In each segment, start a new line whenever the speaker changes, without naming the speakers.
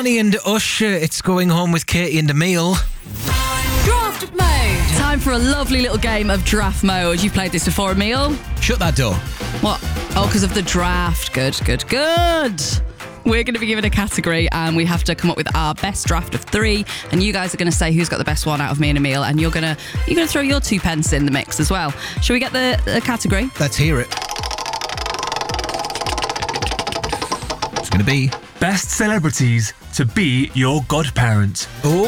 Bonnie and Usher, it's going home with Katie and Emil.
Draft mode.
Time for a lovely little game of draft mode. You've played this before, Emil?
Shut that door.
What? Oh, because of the draft. Good. We're going to be given a category and we have to come up with our best draft of 3, and you guys are going to say who's got the best one out of me and Emil, and you're going to throw your 2 pence in the mix as well. Shall we get the category?
Let's hear it. It's going to be
Best celebrities to be your godparent.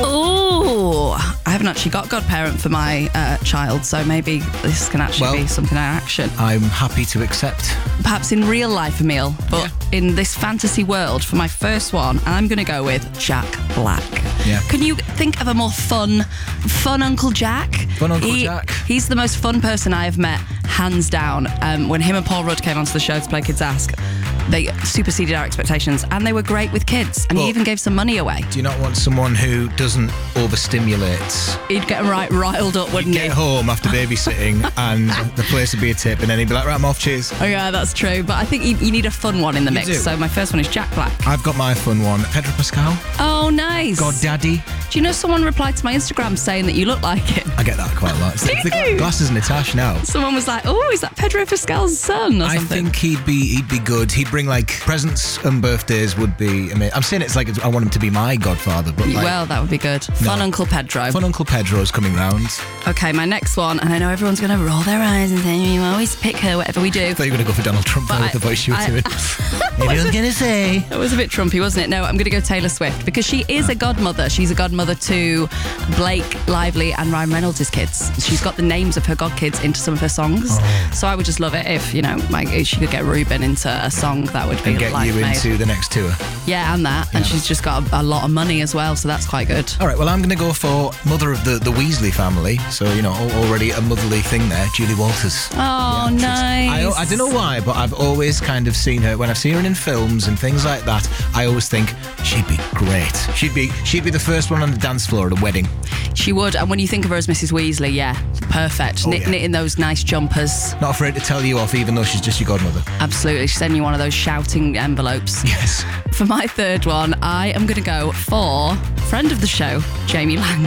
Oh, I haven't actually got godparent for my child, so maybe this can actually be something in action.
I'm happy to accept.
Perhaps in real life, Emil, but in this fantasy world, for my first one, I'm going to go with Jack Black.
Yeah.
Can you think of a more fun Uncle Jack?
Fun Uncle Jack.
He's the most fun person I have met, hands down. When him and Paul Rudd came onto the show to play Kids Ask, they superseded our expectations, and they were great with kids, and he even gave some money away.
Do you not want someone who doesn't overstimulate?
He'd get him riled up, wouldn't he?
Get home after babysitting and the place would be a tip, and then he'd be like, right, I'm off, cheers.
Oh yeah, that's true, but I think you need a fun one in the mix,
do.
so my first one is Jack Black.
I've got my fun one. Pedro Pascal.
Oh, nice.
God Daddy.
Do you know someone replied to my Instagram saying that you look like him?
I get that quite a lot. It's like the glasses and the tash now.
Someone was like, oh, is that Pedro Pascal's son or something?
I think he'd be good. He'd bring like presents and birthdays would be amazing. I'm saying it's like I want him to be my godfather, but like,
well, that would be good. Fun Uncle Pedro.
Fun Uncle Pedro's coming round.
Okay, my next one, and I know everyone's going to roll their eyes and say, you always pick her, whatever we do.
I thought you were going to go for Donald Trump with the voice you were doing. Everyone's going to say.
It was a bit Trumpy, wasn't it? No, I'm going to go Taylor Swift, because she is a godmother. She's a godmother to Blake Lively and Ryan Reynolds' kids. She's got the names of her godkids into some of her songs. So I would just love it if, she could get Ruben into a song that would be
and get you into the next tour.
Yeah, and that. And she's just got a lot of money as well, so that's quite good.
All right, well, I'm going to go for mother of the Weasley family. So, already a motherly thing there, Julie Walters.
Oh, nice.
I don't know why, but I've always kind of seen her, when I've seen her in films and things like that, I always think she'd be great. She'd be the first one on the dance floor at a wedding.
She would, and when you think of her as Mrs. Weasley, yeah, perfect. Knitting those nice jumpers.
Not afraid to tell you off, even though she's just your godmother.
Absolutely. She's sending you one of those shouting envelopes.
Yes.
For my third one, I am going to go for friend of the show, Jamie Lang.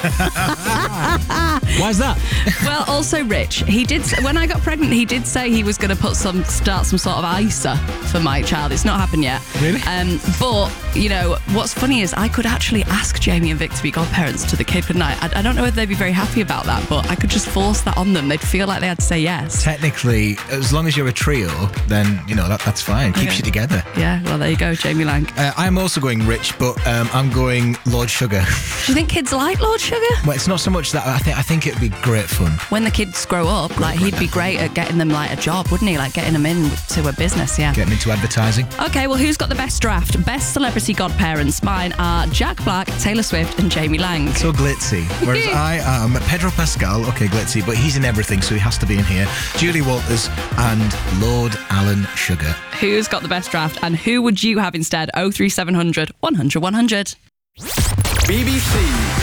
Why is that?
Well, also rich. He did, when I got pregnant, he did say he was going to start some sort of ISA for my child. It's not happened yet.
Really?
But, what's funny is I could actually ask Jamie and Vic to be godparents to the kid, couldn't I? I don't know if they'd be very happy about that, but I could just force that on them. They'd feel like they had to say yes.
Technically, as long as you're a trio, then, that's fine. Keeps you together.
Yeah, well, there you go, Jamie Lang.
I'm also going rich, but I'm going Lord Sugar.
Do you think kids like Lord Sugar?
Well, it's not so much that. I think it'd be great fun.
When the kids grow up, he'd be great at getting them a job, wouldn't he? Like getting them into a business, yeah.
Getting into advertising.
Okay, well, who's got the best draft? Best celebrity godparents. Mine are Jack Black, Taylor Swift, and Jamie Lang.
So glitzy. Whereas I am Pedro Pascal. Okay, glitzy, but he's in everything, so he has to be in here. Julie Walters and Lord Alan Sugar.
Who's got the best draft, and who would you have instead? 03700 100 100.
BBC